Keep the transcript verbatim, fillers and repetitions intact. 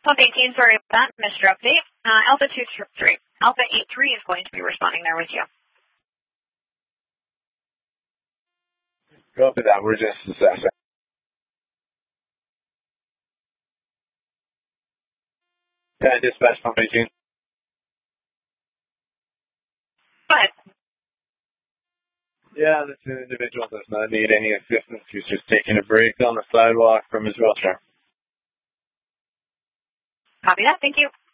Alpha eighteen, sorry about that, Mister Update. Uh, Alpha two three. Alpha eight three is going to be responding there with you. Copy that. We're just assessing. Yeah, dispatch from eighteen. Go ahead. Yeah, this individual does not need any assistance. He's just taking a break on the sidewalk from his wheelchair. Copy that. Thank you.